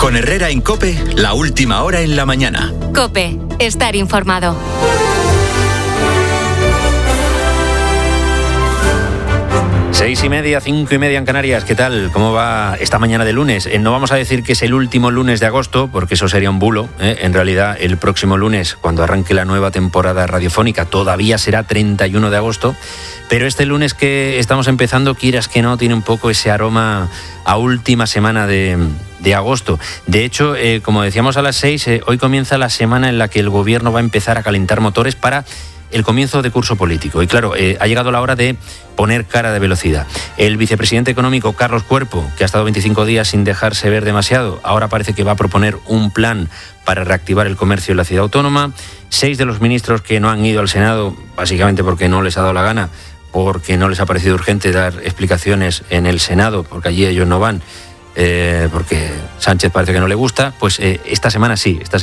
Con Herrera en COPE, la última hora en la mañana. COPE, estar informado. 6:30, 5:30 en Canarias. ¿Qué tal? ¿Cómo va esta mañana de lunes? No vamos a decir que es el último lunes de agosto, porque eso sería un bulo. En realidad, el próximo lunes, cuando arranque la nueva temporada radiofónica, todavía será 31 de agosto. Pero este lunes que estamos empezando, quieras que no, tiene un poco ese aroma a última semana de agosto. De hecho, como decíamos a las 6, hoy comienza la semana en la que el gobierno va a empezar a calentar motores para el comienzo de curso político. Y claro, ha llegado la hora de poner cara de velocidad. El vicepresidente económico, Carlos Cuerpo, que ha estado 25 días sin dejarse ver demasiado, ahora parece que va a proponer un plan para reactivar el comercio en la ciudad autónoma. 6 de los ministros que no han ido al Senado, básicamente porque no les ha dado la gana, porque no les ha parecido urgente dar explicaciones en el Senado, porque allí ellos no van, porque Sánchez parece que no le gusta, pues esta semana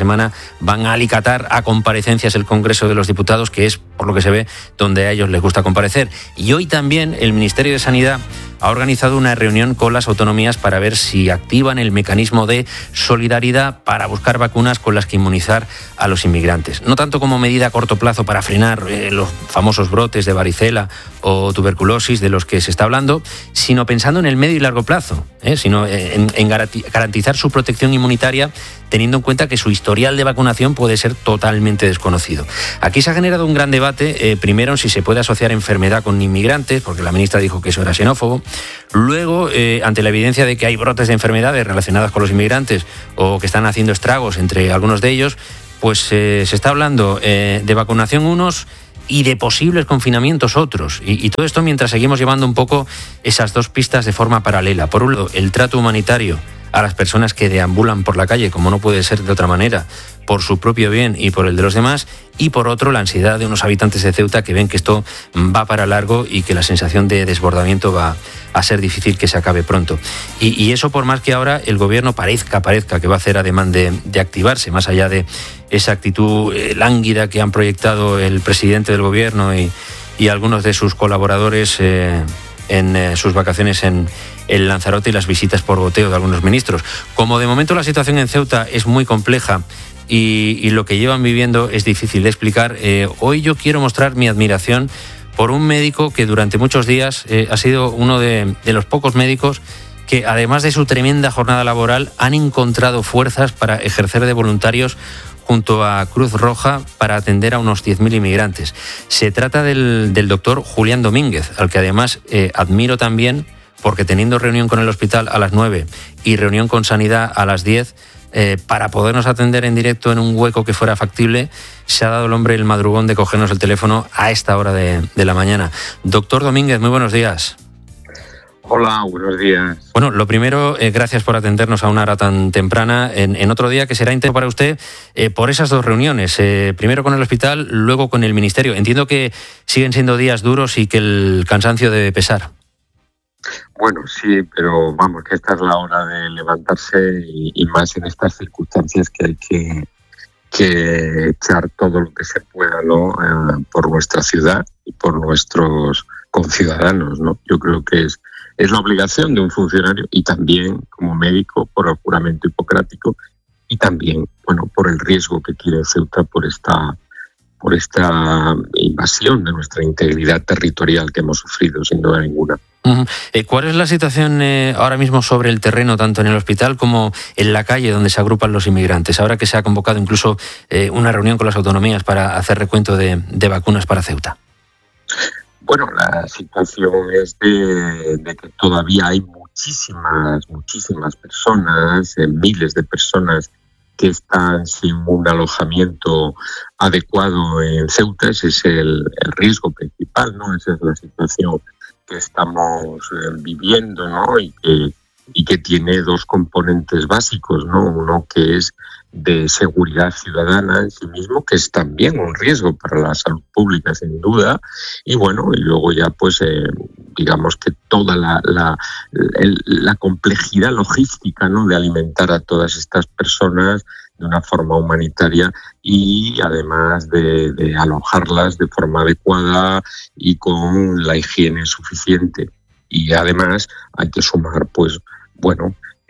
van a alicatar a comparecencias el Congreso de los Diputados, que es, por lo que se ve, donde a ellos les gusta comparecer. Y hoy también el Ministerio de Sanidad ha organizado una reunión con las autonomías para ver si activan el mecanismo de solidaridad para buscar vacunas con las que inmunizar a los inmigrantes. No tanto como medida a corto plazo para frenar los famosos brotes de varicela o tuberculosis de los que se está hablando, sino pensando en el medio y largo plazo, sino en garantizar su protección inmunitaria, teniendo en cuenta que su historial de vacunación puede ser totalmente desconocido. Aquí se ha generado un gran debate, primero en si se puede asociar enfermedad con inmigrantes, porque la ministra dijo que eso era xenófobo. Luego, ante la evidencia de que hay brotes de enfermedades relacionadas con los inmigrantes o que están haciendo estragos entre algunos de ellos, pues se está hablando de vacunación unos y de posibles confinamientos otros. Y todo esto mientras seguimos llevando un poco esas dos pistas de forma paralela. Por un lado, el trato humanitario a las personas que deambulan por la calle, como no puede ser de otra manera, por su propio bien y por el de los demás, y por otro, la ansiedad de unos habitantes de Ceuta que ven que esto va para largo y que la sensación de desbordamiento va a ser difícil que se acabe pronto. Y eso por más que ahora el gobierno parezca que va a hacer ademán de activarse, más allá de esa actitud lánguida que han proyectado el presidente del gobierno y algunos de sus colaboradores en sus vacaciones en el Lanzarote y las visitas por goteo de algunos ministros. Como de momento la situación en Ceuta es muy compleja y lo que llevan viviendo es difícil de explicar, hoy yo quiero mostrar mi admiración por un médico que durante muchos días ha sido uno de los pocos médicos que, además de su tremenda jornada laboral, han encontrado fuerzas para ejercer de voluntarios junto a Cruz Roja para atender a unos 10.000 inmigrantes. Se trata del doctor Julián Domínguez, al que además admiro también, porque teniendo reunión con el hospital a las 9 y reunión con Sanidad a las 10, para podernos atender en directo en un hueco que fuera factible, se ha dado el hombre el madrugón de cogernos el teléfono a esta hora de la mañana. Doctor Domínguez, muy buenos días. Hola, buenos días. Bueno, lo primero, gracias por atendernos a una hora tan temprana, en otro día que será intenso para usted, por esas dos reuniones, primero con el hospital, luego con el ministerio. Entiendo que siguen siendo días duros y que el cansancio debe pesar. Bueno, sí, pero vamos, que esta es la hora de levantarse y más en estas circunstancias que hay que echar todo lo que se pueda, ¿no? Por nuestra ciudad y por nuestros conciudadanos, ¿no? Yo creo que es la obligación de un funcionario y también como médico por el juramento hipocrático y también, bueno, por el riesgo que quiere Ceuta por esta invasión de nuestra integridad territorial que hemos sufrido, sin duda ninguna. Uh-huh. ¿Cuál es la situación ahora mismo sobre el terreno, tanto en el hospital como en la calle donde se agrupan los inmigrantes? Ahora que se ha convocado incluso una reunión con las autonomías para hacer recuento de vacunas para Ceuta. Bueno, la situación es de que todavía hay muchísimas personas, miles de personas que están sin un alojamiento adecuado en Ceuta. Ese es el riesgo principal, ¿no? Esa es la situación que estamos viviendo, ¿no? Y que tiene dos componentes básicos, ¿no? Uno que es de seguridad ciudadana en sí mismo, que es también un riesgo para la salud pública, sin duda, y bueno, y luego ya pues digamos que toda la complejidad logística, ¿no? De alimentar a todas estas personas de una forma humanitaria y además de alojarlas de forma adecuada y con la higiene suficiente. Y además hay que sumar, pues, bueno,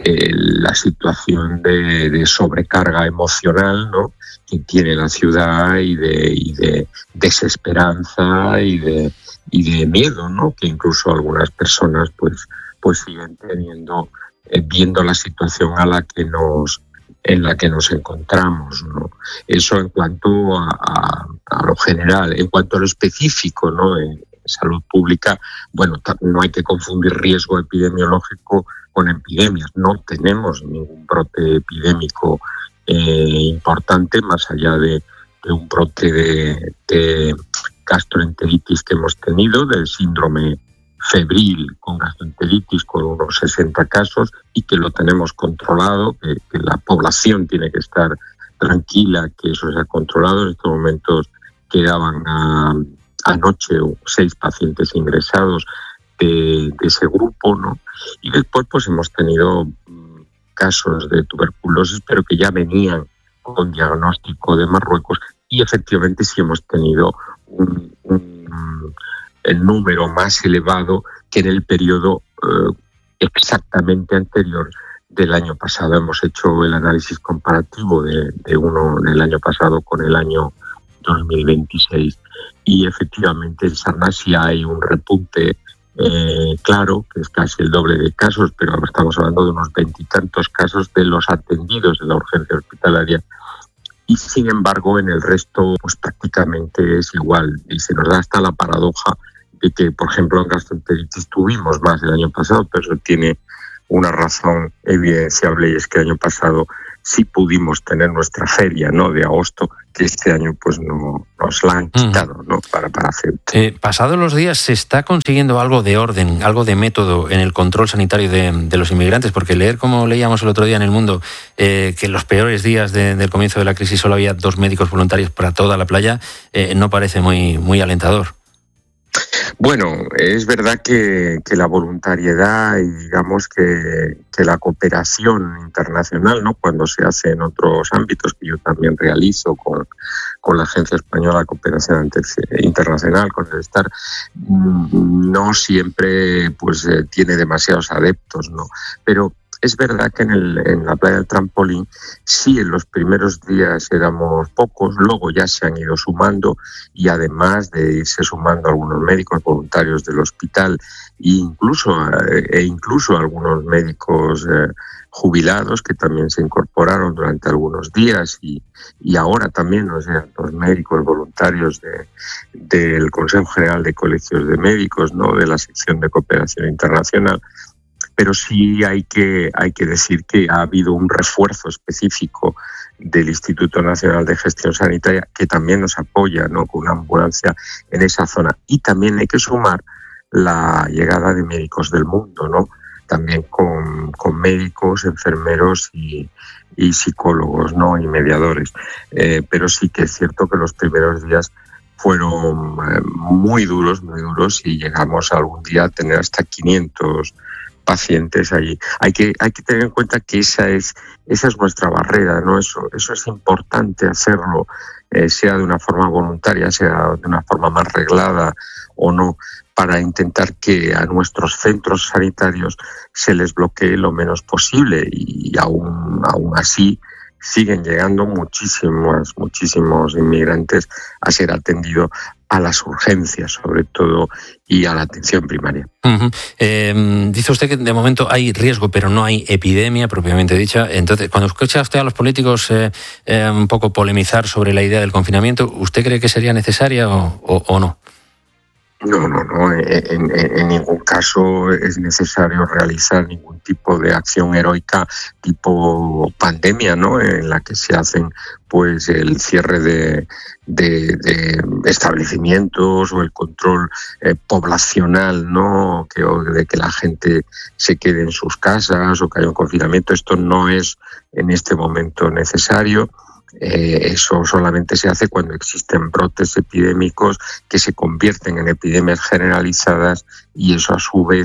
la situación de sobrecarga emocional, ¿no?, que tiene la ciudad y de desesperanza y de miedo, ¿no?, que incluso algunas personas pues siguen teniendo, viendo la situación en la que nos encontramos, ¿no? Eso en cuanto a lo general. En cuanto a lo específico, ¿no?, en salud pública, bueno, no hay que confundir riesgo epidemiológico con epidemias. No tenemos ningún brote epidémico importante, más allá de un brote de gastroenteritis que hemos tenido, del síndrome febril con gastroenteritis, con unos 60 casos, y que lo tenemos controlado, que la población tiene que estar tranquila que eso se ha controlado. En estos momentos quedaban anoche 6 pacientes ingresados de ese grupo, ¿no? Y después pues hemos tenido casos de tuberculosis, pero que ya venían con diagnóstico de Marruecos, y efectivamente sí hemos tenido el número más elevado que en el periodo exactamente anterior del año pasado. Hemos hecho el análisis comparativo del año pasado con el año 2026, y efectivamente en Sarna sí hay un repunte claro, que es casi el doble de casos, pero estamos hablando de unos 20 y tantos casos de los atendidos en la urgencia hospitalaria. Y sin embargo, en el resto, pues prácticamente es igual. Y se nos da hasta la paradoja de que, por ejemplo, en gastroenteritis tuvimos más el año pasado, pero eso tiene una razón evidenciable, y es que el año pasado sí pudimos tener nuestra feria, ¿no?, de agosto, que este año pues no nos la han quitado, ¿no?, para Ceuta. Pasados los días, ¿se está consiguiendo algo de orden, algo de método en el control sanitario de los inmigrantes? Porque leer, como leíamos el otro día en El Mundo, que en los peores días del comienzo de la crisis solo había 2 médicos voluntarios para toda la playa, no parece muy alentador. Bueno, es verdad que la voluntariedad y digamos que la cooperación internacional, ¿no?, cuando se hace en otros ámbitos que yo también realizo con la Agencia Española de Cooperación Internacional, con el STAR, no siempre pues tiene demasiados adeptos, ¿no? Pero es verdad que en la playa del Trampolín sí, en los primeros días éramos pocos, luego ya se han ido sumando, y además de irse sumando algunos médicos voluntarios del hospital e incluso algunos médicos jubilados que también se incorporaron durante algunos días, y ahora también, o sea, los médicos voluntarios del Consejo General de Colegios de Médicos, ¿no?, de la sección de cooperación internacional. Pero sí hay que decir que ha habido un refuerzo específico del Instituto Nacional de Gestión Sanitaria, que también nos apoya, ¿no?, con una ambulancia en esa zona. Y también hay que sumar la llegada de médicos del mundo, ¿no?, también con médicos, enfermeros y psicólogos, ¿no?, y mediadores. Pero sí que es cierto que los primeros días fueron muy duros, y llegamos algún día a tener hasta 500 pacientes allí. Hay que tener en cuenta que esa es nuestra barrera, ¿no? Eso es importante hacerlo, sea de una forma voluntaria, sea de una forma más reglada o no, para intentar que a nuestros centros sanitarios se les bloquee lo menos posible, y aún así siguen llegando muchísimos inmigrantes a ser atendidos a las urgencias, sobre todo, y a la atención primaria. Dice usted que de momento hay riesgo, pero no hay epidemia propiamente dicha. Entonces, cuando escucha usted a los políticos un poco polemizar sobre la idea del confinamiento, ¿usted cree que sería necesaria o no? No. En ningún caso es necesario realizar ningún tipo de acción heroica tipo pandemia, ¿no?, en la que se hacen pues el cierre de establecimientos o el control poblacional, ¿no?, de que la gente se quede en sus casas o que haya un confinamiento. Esto no es en este momento necesario. Eso solamente se hace cuando existen brotes epidémicos que se convierten en epidemias generalizadas, y eso a su vez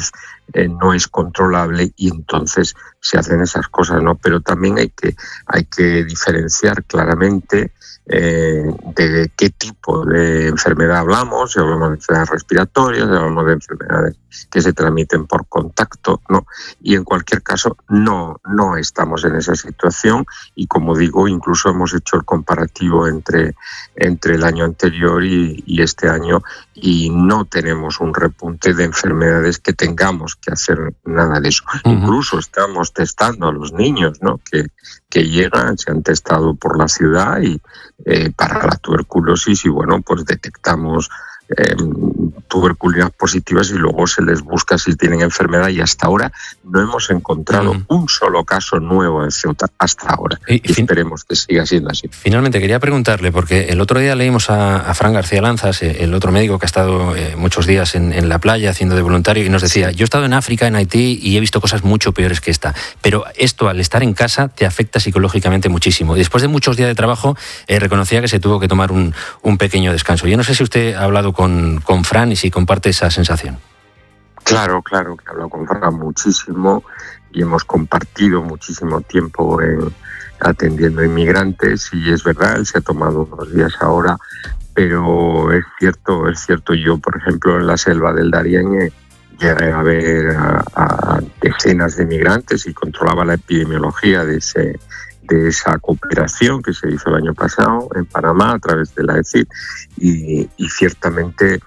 no es controlable y entonces se hacen esas cosas, ¿no? Pero también hay que diferenciar claramente de qué tipo de enfermedad hablamos. Si hablamos de enfermedades respiratorias, si hablamos de enfermedades que se transmiten por contacto, ¿no? Y en cualquier caso no estamos en esa situación y, como digo, incluso hemos hecho el comparativo entre el año anterior y este año y no tenemos un repunte de enfermedades que tengamos que hacer nada de eso. Uh-huh. Incluso estamos testando a los niños, ¿no? que llegan, se han testado por la ciudad y para la tuberculosis y bueno, pues detectamos tuberculina positivas y luego se les busca si tienen enfermedad y hasta ahora no hemos encontrado un solo caso nuevo en Ceuta hasta ahora y esperemos que siga siendo así. Finalmente quería preguntarle, porque el otro día leímos a Fran García Lanzas, el otro médico que ha estado muchos días en la playa haciendo de voluntario y nos decía, yo he estado en África, en Haití y he visto cosas mucho peores que esta, pero esto al estar en casa te afecta psicológicamente muchísimo. Y después de muchos días de trabajo reconocía que se tuvo que tomar un pequeño descanso. Yo no sé si usted ha hablado con Fran y si comparte esa sensación. Claro, que he hablado con Fran muchísimo y hemos compartido muchísimo tiempo atendiendo inmigrantes y es verdad, él se ha tomado unos días ahora, pero es cierto, yo por ejemplo en la selva del Darién llegué a ver a decenas de inmigrantes y controlaba la epidemiología de esa cooperación que se hizo el año pasado en Panamá a través de la ECID y ciertamente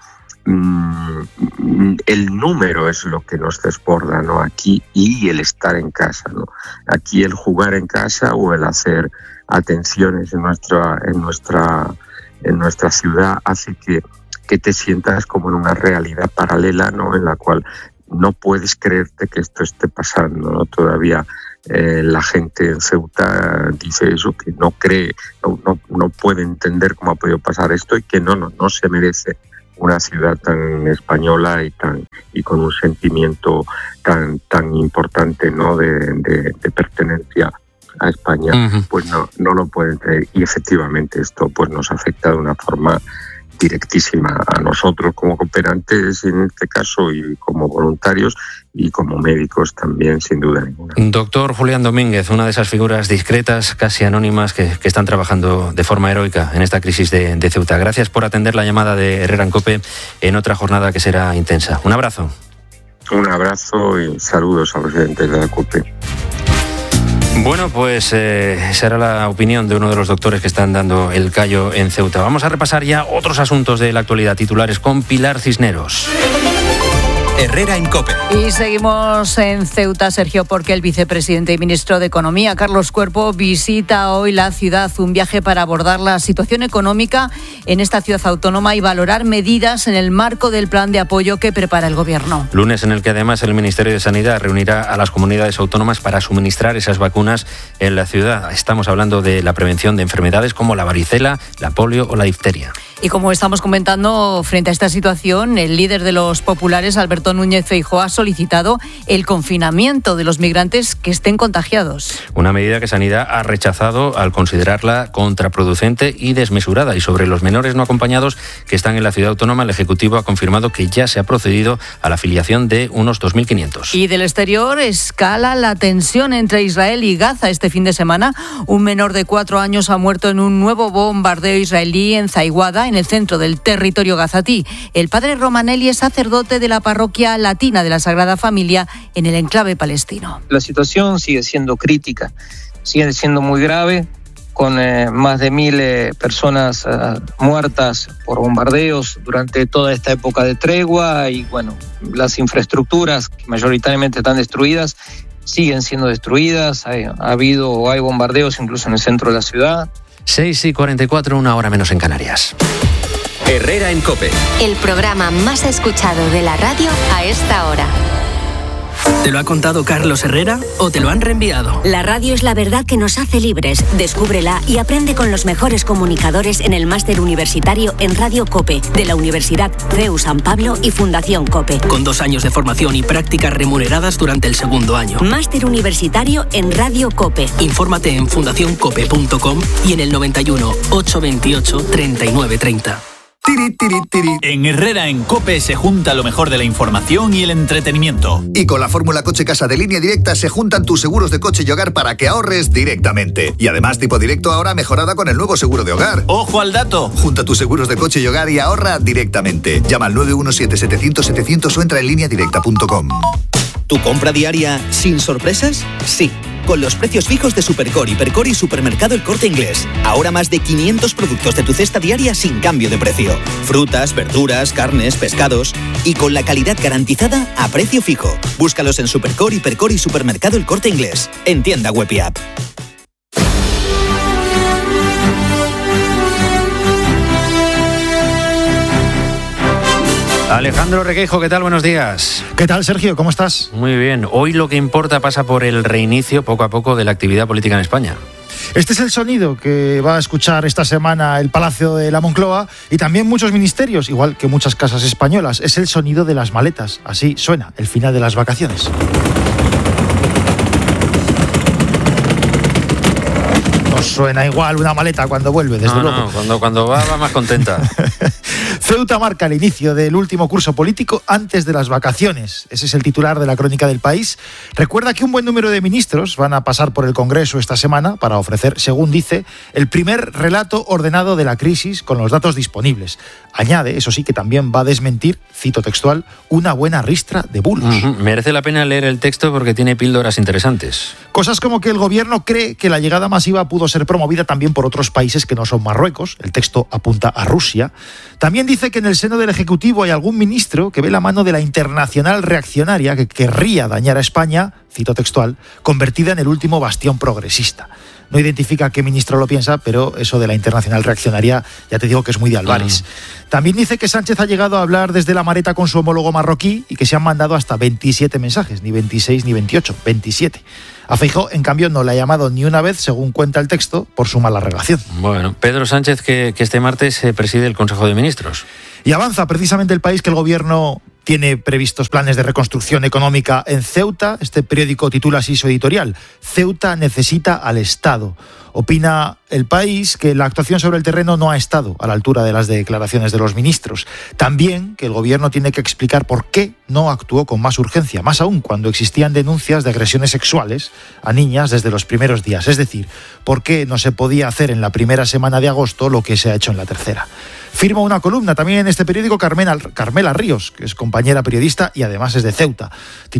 el número es lo que nos desborda, ¿no? Aquí y el estar en casa, ¿no? Aquí el jugar en casa o el hacer atenciones en nuestra ciudad hace que te sientas como en una realidad paralela, ¿no? En la cual no puedes creerte que esto esté pasando, ¿no? Todavía la gente en Ceuta dice eso, que no cree, no puede entender cómo ha podido pasar esto y que no se merece una ciudad tan española y con un sentimiento tan importante, ¿no? de pertenencia a España. Uh-huh. Pues no lo pueden creer y efectivamente esto pues nos afecta de una forma directísima a nosotros como cooperantes en este caso y como voluntarios y como médicos también, sin duda ninguna. Doctor Julián Domínguez, una de esas figuras discretas, casi anónimas, que están trabajando de forma heroica en esta crisis de Ceuta. Gracias por atender la llamada de Herrera en COPE en otra jornada que será intensa. Un abrazo. Un abrazo y saludos al presidente de la COPE. Bueno, pues esa era la opinión de uno de los doctores que están dando el callo en Ceuta. Vamos a repasar ya otros asuntos de la actualidad, titulares con Pilar Cisneros. Herrera en COPE. Y seguimos en Ceuta, Sergio, porque el vicepresidente y ministro de Economía, Carlos Cuerpo, visita hoy la ciudad, un viaje para abordar la situación económica en esta ciudad autónoma y valorar medidas en el marco del plan de apoyo que prepara el Gobierno. Lunes en el que además el Ministerio de Sanidad reunirá a las comunidades autónomas para suministrar esas vacunas en la ciudad. Estamos hablando de la prevención de enfermedades como la varicela, la polio o la difteria. Y como estamos comentando, frente a esta situación, el líder de los populares, Alberto Núñez Feijóo, ha solicitado el confinamiento de los migrantes que estén contagiados. Una medida que Sanidad ha rechazado al considerarla contraproducente y desmesurada. Y sobre los menores no acompañados que están en la ciudad autónoma, el Ejecutivo ha confirmado que ya se ha procedido a la afiliación de unos 2.500. Y del exterior, escala la tensión entre Israel y Gaza este fin de semana. Un menor de 4 años ha muerto en un nuevo bombardeo israelí en Zaiguada, en el centro del territorio gazatí. El padre Romanelli es sacerdote de la parroquia latina de la Sagrada Familia en el enclave palestino. La situación sigue siendo crítica, sigue siendo muy grave, con más de 1.000 personas muertas por bombardeos durante toda esta época de tregua y bueno, las infraestructuras que mayoritariamente están destruidas siguen siendo destruidas. Hay bombardeos incluso en el centro de la ciudad. 6:44, una hora menos en Canarias. Herrera en COPE. El programa más escuchado de la radio a esta hora. ¿Te lo ha contado Carlos Herrera o te lo han reenviado? La radio es la verdad que nos hace libres. Descúbrela y aprende con los mejores comunicadores en el máster universitario en Radio COPE de la Universidad CEU San Pablo y Fundación COPE. Con 2 años de formación y prácticas remuneradas durante el segundo año. Máster universitario en Radio COPE. Infórmate en fundacioncope.com y en el 91 828 3930. Tiri, tiri, tiri. En Herrera en COPE se junta lo mejor de la información y el entretenimiento. Y con la fórmula Coche Casa de Línea Directa se juntan tus seguros de coche y hogar para que ahorres directamente. Y además tipo directo ahora mejorada con el nuevo seguro de hogar. ¡Ojo al dato! Junta tus seguros de coche y hogar y ahorra directamente. Llama al 917-700-700 o entra en lineadirecta.com. ¿Tu compra diaria sin sorpresas? Sí. Con los precios fijos de Supercore, Hipercore y Supermercado El Corte Inglés. Ahora más de 500 productos de tu cesta diaria sin cambio de precio. Frutas, verduras, carnes, pescados. Y con la calidad garantizada a precio fijo. Búscalos en Supercore, Hipercore y Supermercado El Corte Inglés. En tienda web y app. Alejandro Requeijo, ¿qué tal? Buenos días. ¿Qué tal, Sergio? ¿Cómo estás? Muy bien. Hoy lo que importa pasa por el reinicio, poco a poco, de la actividad política en España. Este es el sonido que va a escuchar esta semana el Palacio de la Moncloa y también muchos ministerios, igual que muchas casas españolas. Es el sonido de las maletas. Así suena el final de las vacaciones. No suena igual una maleta cuando vuelve, desde luego. No, cuando va más contenta. Ceuta marca el inicio del último curso político antes de las vacaciones. Ese es el titular de la Crónica del País. Recuerda que un buen número de ministros van a pasar por el Congreso esta semana para ofrecer, según dice, el primer relato ordenado de la crisis con los datos disponibles. Añade, eso sí, que también va a desmentir, cito textual, una buena ristra de bulos. Merece la pena leer el texto porque tiene píldoras interesantes. Cosas como que el gobierno cree que la llegada masiva pudo ser promovida también por otros países que no son Marruecos. El texto apunta a Rusia. También dice que en el seno del Ejecutivo hay algún ministro que ve la mano de la internacional reaccionaria que querría dañar a España, cito textual, convertida en el último bastión progresista. No identifica qué ministro lo piensa, pero eso de la internacional reaccionaria ya te digo que es muy de Álvarez. También dice que Sánchez ha llegado a hablar desde La Mareta con su homólogo marroquí y que se han mandado hasta 27 mensajes, ni 26 ni 28, 27. A Feijóo, en cambio, no le ha llamado ni una vez, según cuenta el texto, por su mala relación. Bueno, Pedro Sánchez, que este martes preside el Consejo de Ministros. Y avanza precisamente el País que el gobierno tiene previstos planes de reconstrucción económica en Ceuta. Este periódico titula así su editorial: Ceuta necesita al Estado. Opina el País que la actuación sobre el terreno no ha estado a la altura de las declaraciones de los ministros. También que el gobierno tiene que explicar por qué no actuó con más urgencia, más aún cuando existían denuncias de agresiones sexuales a niñas desde los primeros días. Es decir, por qué no se podía hacer en la primera semana de agosto lo que se ha hecho en la tercera. Firma una columna también en este periódico Carmela Ríos, que es compañera periodista y además es de Ceuta.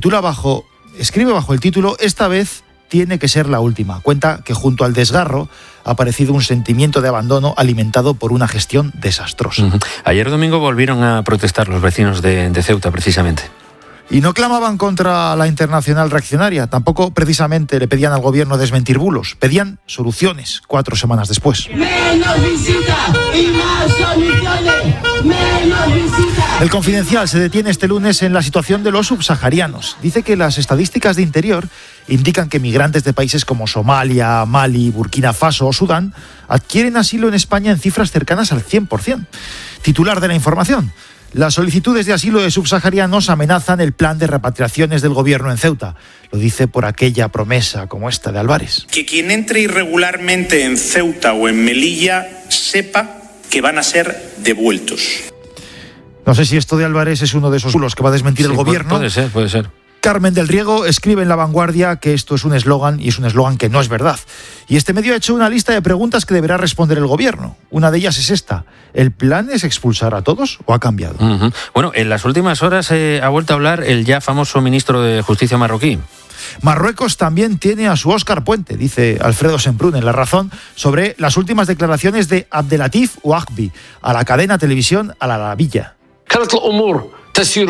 Escribe bajo el título: Esta vez tiene que ser la última. Cuenta que junto al desgarro ha aparecido un sentimiento de abandono alimentado por una gestión desastrosa. Ayer domingo volvieron a protestar los vecinos de Ceuta, precisamente. Y no clamaban contra la internacional reaccionaria, tampoco precisamente le pedían al gobierno desmentir bulos, pedían soluciones 4 semanas después. ¡Menos visita y más soluciones! ¡Menos visita! El Confidencial se detiene este lunes en la situación de los subsaharianos. Dice que las estadísticas de Interior indican que migrantes de países como Somalia, Mali, Burkina Faso o Sudán adquieren asilo en España en cifras cercanas al 100%. Titular de la información: las solicitudes de asilo de subsaharianos amenazan el plan de repatriaciones del gobierno en Ceuta. Lo dice por aquella promesa como esta de Álvarez. Que quien entre irregularmente en Ceuta o en Melilla sepa que van a ser devueltos. No sé si esto de Álvarez es uno de esos bulos que va a desmentir el gobierno. Puede ser. Carmen del Riego escribe en La Vanguardia que esto es un eslogan, y es un eslogan que no es verdad. Y este medio ha hecho una lista de preguntas que deberá responder el gobierno. Una de ellas es esta: ¿el plan es expulsar a todos o ha cambiado? Bueno, en las últimas horas ha vuelto a hablar el ya famoso ministro de Justicia marroquí. Marruecos también tiene a su Óscar Puente, dice Alfredo Semprún en La Razón, sobre las últimas declaraciones de Abdelatif Ouagbi a la cadena televisión Al Arabilla. Este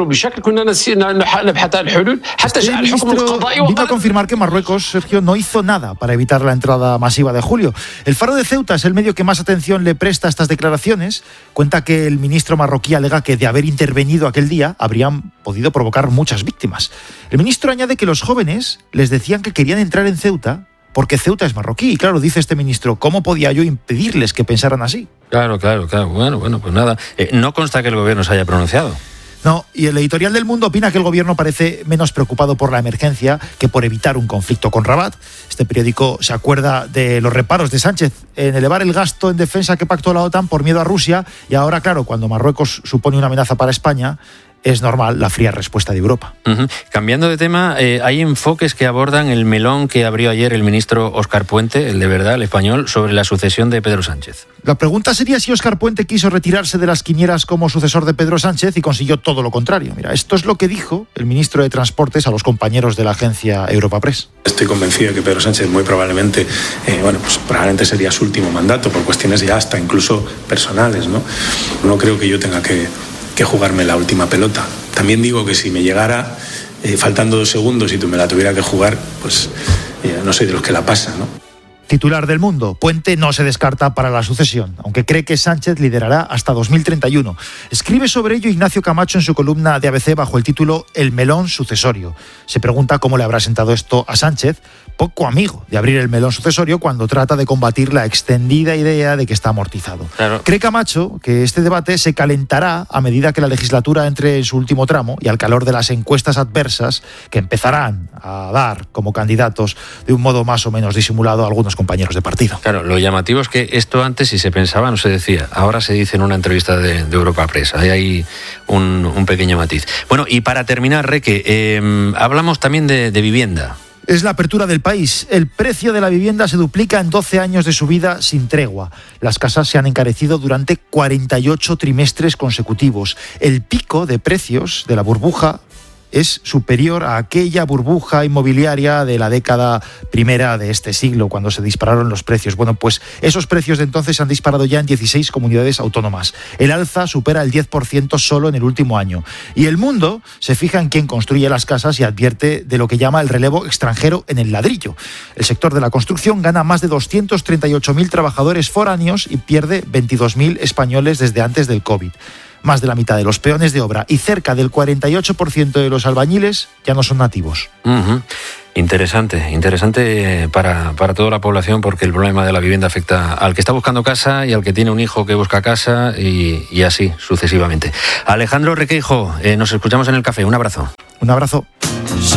ministro vino a confirmar que Marruecos, Sergio, no hizo nada para evitar la entrada masiva de julio. El Faro de Ceuta es el medio que más atención le presta a estas declaraciones. Cuenta que el ministro marroquí alega que de haber intervenido aquel día habrían podido provocar muchas víctimas. El ministro añade que los jóvenes les decían que querían entrar en Ceuta porque Ceuta es marroquí. Y claro, dice este ministro, ¿cómo podía yo impedirles que pensaran así? Claro. Bueno, pues nada. No consta que el gobierno se haya pronunciado. No, y el editorial del Mundo opina que el gobierno parece menos preocupado por la emergencia que por evitar un conflicto con Rabat. Este periódico se acuerda de los reparos de Sánchez en elevar el gasto en defensa que pactó la OTAN por miedo a Rusia, y ahora, claro, cuando Marruecos supone una amenaza para España, es normal la fría respuesta de Europa. Cambiando de tema, hay enfoques que abordan el melón que abrió ayer el ministro Óscar Puente, el de verdad, el español, sobre la sucesión de Pedro Sánchez. La pregunta sería si Óscar Puente quiso retirarse de las quinielas como sucesor de Pedro Sánchez y consiguió todo lo contrario. Mira, esto es lo que dijo el ministro de Transportes a los compañeros de la agencia Europa Press. Estoy convencido de que Pedro Sánchez muy probablemente, probablemente sería su último mandato por cuestiones ya hasta incluso personales, ¿no? No creo que yo tenga que jugarme la última pelota. También digo que si me llegara faltando 2 segundos y tú me la tuviera que jugar, pues no soy de los que la pasan, ¿no? Titular del Mundo, Puente no se descarta para la sucesión, aunque cree que Sánchez liderará hasta 2031. Escribe sobre ello Ignacio Camacho en su columna de ABC bajo el título El melón sucesorio. Se pregunta cómo le habrá sentado esto a Sánchez, poco amigo de abrir el melón sucesorio cuando trata de combatir la extendida idea de que está amortizado. Claro. Cree Camacho que este debate se calentará a medida que la legislatura entre en su último tramo y al calor de las encuestas adversas que empezarán a dar como candidatos de un modo más o menos disimulado a algunos compañeros de partido. Claro, lo llamativo es que esto antes, si se pensaba, no se decía. Ahora se dice en una entrevista de Europa Press. Hay ahí un pequeño matiz. Bueno, y para terminar, Reque, hablamos también de vivienda. Es la apertura del país. El precio de la vivienda se duplica en 12 años de subida sin tregua. Las casas se han encarecido durante 48 trimestres consecutivos. El pico de precios de la burbuja es superior a aquella burbuja inmobiliaria de la década primera de este siglo, cuando se dispararon los precios. Bueno, pues esos precios de entonces se han disparado ya en 16 comunidades autónomas. El alza supera el 10% solo en el último año. Y El Mundo se fija en quién construye las casas y advierte de lo que llama el relevo extranjero en el ladrillo. El sector de la construcción gana más de 238.000 trabajadores foráneos y pierde 22.000 españoles desde antes del COVID. Más de la mitad de los peones de obra y cerca del 48% de los albañiles ya no son nativos. Interesante para toda la población, porque el problema de la vivienda afecta al que está buscando casa y al que tiene un hijo que busca casa y así sucesivamente. Alejandro Requeijo, nos escuchamos en el café. Un abrazo. Un abrazo.